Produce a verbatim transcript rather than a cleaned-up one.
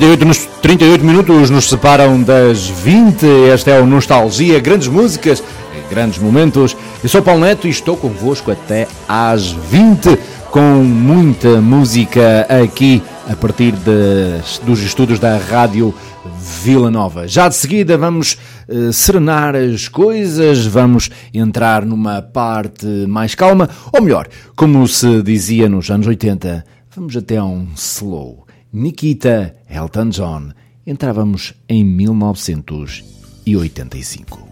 trinta e oito, nos, trinta e oito minutos nos separam das vinte. Este é o Nostalgia, grandes músicas, grandes momentos. Eu sou o Paulo Neto e estou convosco até às vinte, com muita música aqui a partir de, dos estudos da Rádio Vila Nova. Já de seguida vamos uh, serenar as coisas, vamos entrar numa parte mais calma, ou melhor, como se dizia nos anos oitenta, vamos até a um slow. Nikita, Elton John, entrávamos em mil novecentos e oitenta e cinco.